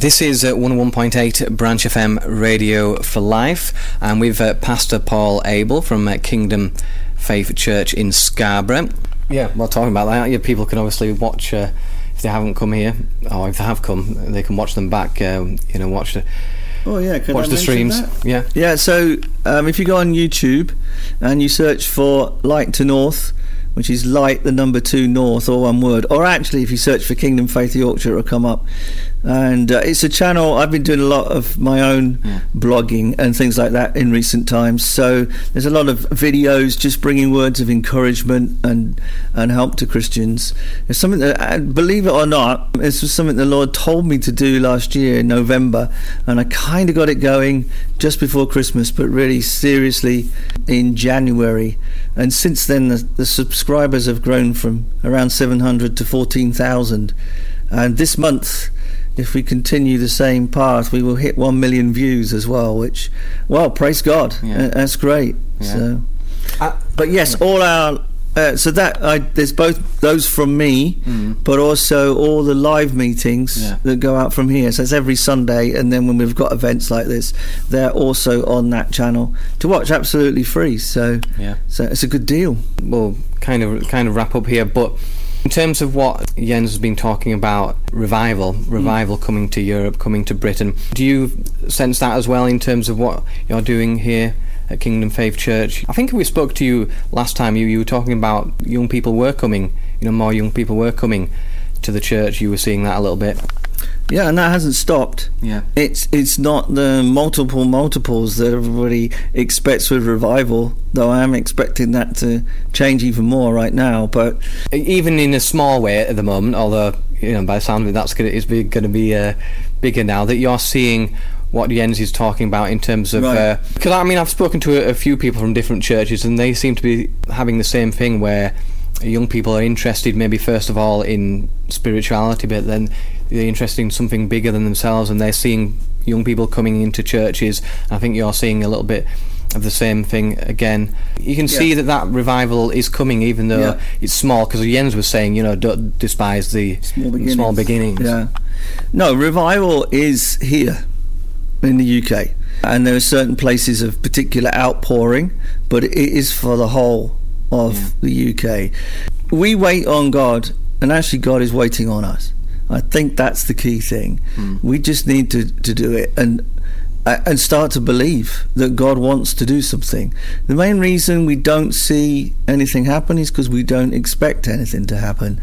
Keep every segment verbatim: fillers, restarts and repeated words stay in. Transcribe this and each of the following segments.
This is uh, one oh one point eight Branch F M Radio for Life, and we've uh, Pastor Paul Abel from uh, Kingdom Faith Church in Scarborough. Yeah, well, talking about that, yeah, people can obviously watch, uh, if they haven't come here, or if they have come, they can watch them back, uh, you know, watch the Oh yeah, can watch I the streams. That? Yeah, yeah. So um, if you go on YouTube and you search for Light to North, which is light the number two north, or one word, or actually if you search for Kingdom Faith Yorkshire, it'll come up. And uh, it's a channel. I've been doing a lot of my own yeah. blogging and things like that in recent times, so there's a lot of videos just bringing words of encouragement and and help to Christians. It's something that, believe it or not, this was something the Lord told me to do last year in November, and I kind of got it going just before Christmas, but really seriously in January. And since then the, the subscribers have grown from around seven hundred to fourteen thousand, and this month, if we continue the same path, we will hit one million views as well, which, well, praise God. Yeah. That's great. Yeah. So, uh, but yes, all our, uh, so that, I, there's both those from me, mm. but also all the live meetings yeah. that go out from here. So it's every Sunday, and then when we've got events like this, they're also on that channel to watch absolutely free. So, yeah. so it's a good deal. We'll kind of, kind of wrap up here, but in terms of what Jens has been talking about, revival, revival mm. coming to Europe, coming to Britain, do you sense that as well in terms of what you're doing here at Kingdom Faith Church? I think we spoke to you last time, you, you were talking about young people were coming, you know, more young people were coming to the church. You were seeing that a little bit. Yeah, and that hasn't stopped. Yeah, it's it's not the multiple multiples that everybody expects with revival, though I am expecting that to change even more right now. But even in a small way at the moment, although, you know, by the sound of it, that's gonna, it's going to be uh, bigger now, that you're seeing what Jens is talking about in terms of right. because uh, I mean, I've spoken to a, a few people from different churches, and they seem to be having the same thing, where young people are interested maybe first of all in spirituality, but then they're interested in something bigger than themselves, and they're seeing young people coming into churches. I think you're seeing a little bit of the same thing again. You can yeah. see that that revival is coming, even though yeah. it's small, because Jens was saying, you know, don't despise the small beginnings. Small beginnings. Yeah. No, revival is here in the U K, and there are certain places of particular outpouring, but it is for the whole of yeah. the U K. We wait on God, and actually God is waiting on us. I think that's the key thing. Mm. We just need to, to do it and uh, and start to believe that God wants to do something. The main reason we don't see anything happen is because we don't expect anything to happen.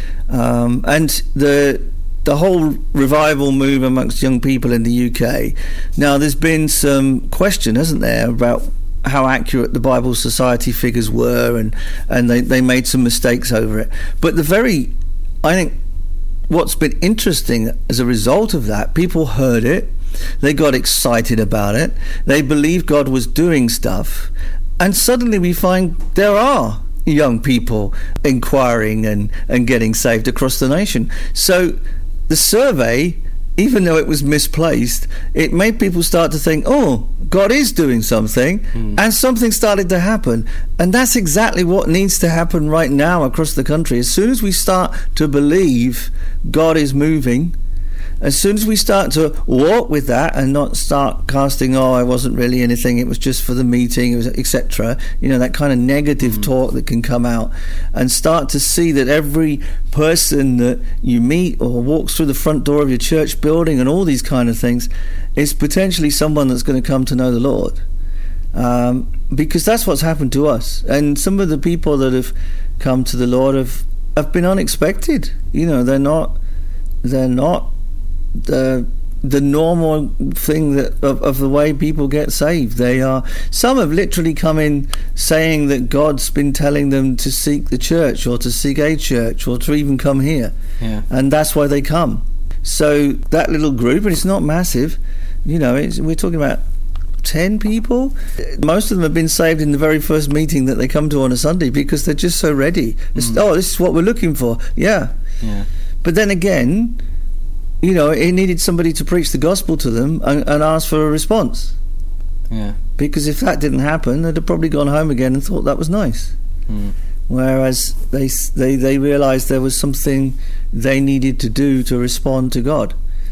Um, and the the whole revival move amongst young people in the U K, now there's been some question, hasn't there, about how accurate the Bible Society figures were, and, and they, they made some mistakes over it. But the very, I think, what's been interesting as a result of that, people heard it, they got excited about it, they believed God was doing stuff, and suddenly we find there are young people inquiring and, and getting saved across the nation. So the survey, even though it was misplaced, it made people start to think, oh, God is doing something, mm. and something started to happen. And that's exactly what needs to happen right now across the country. As soon as we start to believe God is moving, as soon as we start to walk with that and not start casting, oh, I wasn't really anything, it was just for the meeting, et cetera, you know, that kind of negative mm. talk that can come out, and start to see that every person that you meet or walks through the front door of your church building and all these kind of things is potentially someone that's going to come to know the Lord. Um, because that's what's happened to us. And some of the people that have come to the Lord have, have been unexpected. You know, they're not, they're not the the normal thing that of, of the way people get saved. They are, some have literally come in saying that God's been telling them to seek the church or to seek a church or to even come here, yeah. and that's why they come. So that little group, and it's not massive, you know, it's, we're talking about ten people. Most of them have been saved in the very first meeting that they come to on a Sunday, because they're just so ready. Mm. Oh, this is what we're looking for. Yeah. yeah. But then again, you know, it needed somebody to preach the gospel to them and, and ask for a response. Yeah. Because if that didn't happen, they'd have probably gone home again and thought that was nice. Mm. Whereas they they they realised there was something they needed to do to respond to God.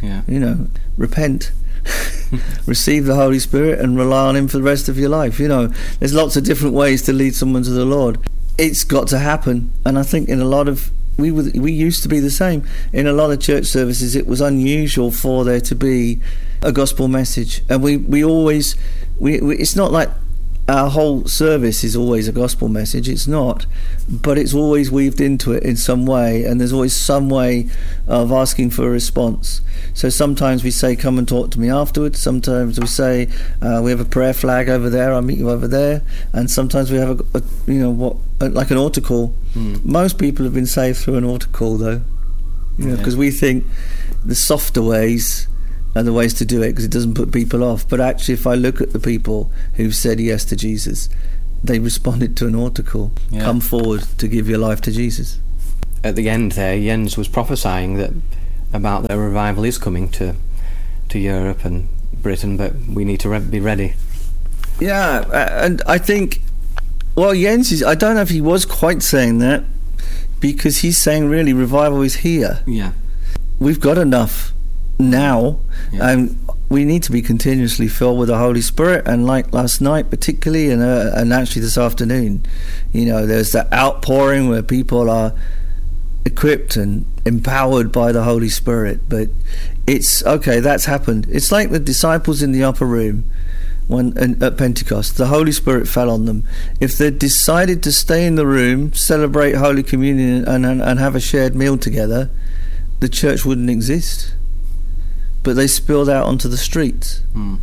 Yeah. You know, repent. Receive the Holy Spirit and rely on Him for the rest of your life. You know, there's lots of different ways to lead someone to the Lord. It's got to happen. And I think in a lot of we were, we used to be the same. In a lot of church services, it was unusual for there to be a gospel message, and we we always we, we it's not like our whole service is always a gospel message. It's not, but it's always weaved into it in some way, and there's always some way of asking for a response. So sometimes we say, come and talk to me afterwards. Sometimes we say, uh, we have a prayer flag over there, I'll meet you over there. And sometimes we have a, a you know what like an altar call. Mm. Most people have been saved through an altar call, though, you know, because yeah. we think the softer ways are the ways to do it because it doesn't put people off. But actually, if I look at the people who've said yes to Jesus, they responded to an altar call. Yeah. Come forward to give your life to Jesus. At the end there, Jens was prophesying that about the revival is coming to to Europe and Britain, but we need to re- be ready. Yeah, and I think, well, Jens is, I don't know if he was quite saying that, because he's saying really revival is here. Yeah. We've got enough now, yeah. and we need to be continuously filled with the Holy Spirit. And like last night particularly, and uh, and actually this afternoon, you know, there's that outpouring where people are equipped and empowered by the Holy Spirit. But it's okay, that's happened. It's like the disciples in the upper room when at Pentecost, the Holy Spirit fell on them. If they'd decided to stay in the room, celebrate Holy Communion and, and, and have a shared meal together, the church wouldn't exist. But they spilled out onto the streets. Mm.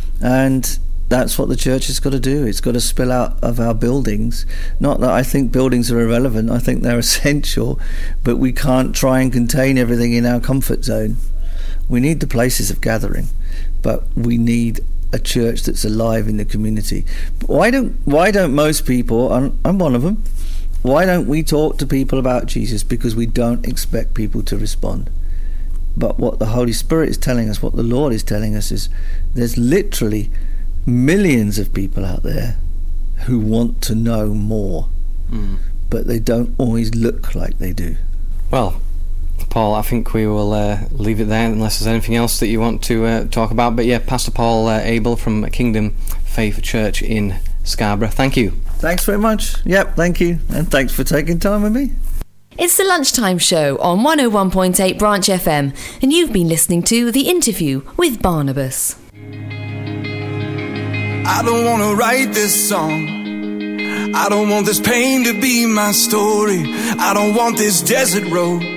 And that's what the church has got to do. It's got to spill out of our buildings. Not that I think buildings are irrelevant. I think they're essential, but we can't try and contain everything in our comfort zone. We need the places of gathering, but we need a church that's alive in the community. But why don't why don't most people, I'm, I'm one of them, why don't we talk to people about Jesus? Because we don't expect people to respond. But what the Holy Spirit is telling us, what the Lord is telling us, is there's literally millions of people out there who want to know more, mm. but they don't always look like they do. Well, Paul, I think we will uh, leave it there unless there's anything else that you want to uh, talk about. But yeah, Pastor Paul uh, Abel from Kingdom Faith Church in Scarborough, thank you. Thanks very much. Yep, thank you. And thanks for taking time with me. It's the Lunchtime Show on one oh one point eight Branch F M, and you've been listening to The Interview with Barnabas. I don't want to write this song. I don't want this pain to be my story. I don't want this desert road